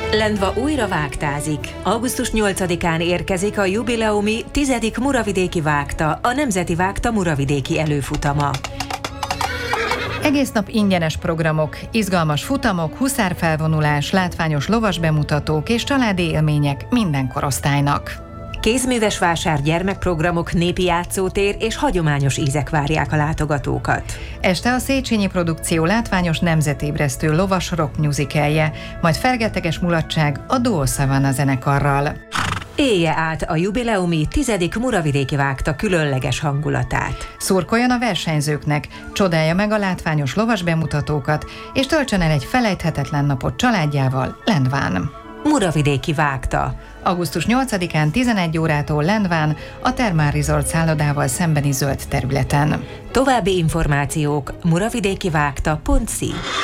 Lendva újra vágtázik. Augusztus 8-án érkezik a jubileumi 10. Muravidéki Vágta, a Nemzeti Vágta muravidéki előfutama. Egész nap ingyenes programok, izgalmas futamok, huszárfelvonulás, látványos lovas bemutatók és családi élmények minden korosztálynak. Kézműves vásár, gyermekprogramok, népi játszótér és hagyományos ízek várják a látogatókat. Este a Széchenyi Produkció látványos nemzetébresztő lovas rock musicalje, majd fergeteges mulatság a Duo Savana zenekarral. Élje át a jubileumi 10. Muravidéki Vágta különleges hangulatát. Szurkoljon a versenyzőknek, csodálja meg a látványos lovas bemutatókat, és töltsön el egy felejthetetlen napot családjával Lendván. Muravidéki Vágta. Augusztus 8-án 11 órától Lendván, a Thermal Resort szállodával szembeni zöld területen. További információk muravidékivágta.si.